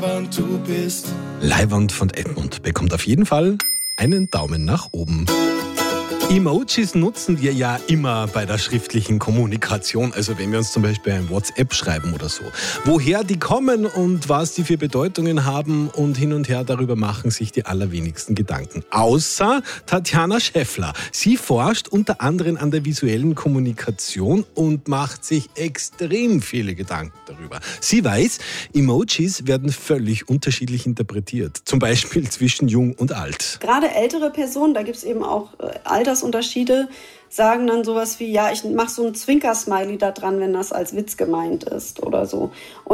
Du bist. Leiwand von Edmund bekommt auf jeden Fall einen Daumen nach oben. Emojis nutzen wir ja immer bei der schriftlichen Kommunikation, also wenn wir uns zum Beispiel ein WhatsApp schreiben oder so. Woher die kommen und was die für Bedeutungen haben und hin und her, darüber machen sich die allerwenigsten Gedanken. Außer Tatjana Schäffler. Sie forscht unter anderem an der visuellen Kommunikation und macht sich extrem viele Gedanken darüber. Sie weiß, Emojis werden völlig unterschiedlich interpretiert. Zum Beispiel zwischen jung und alt. Gerade ältere Personen, da gibt es eben auch Altersunterschiede, sagen dann sowas wie, ja, ich mache so ein Zwinker-Smiley da dran, wenn das als Witz gemeint ist oder so.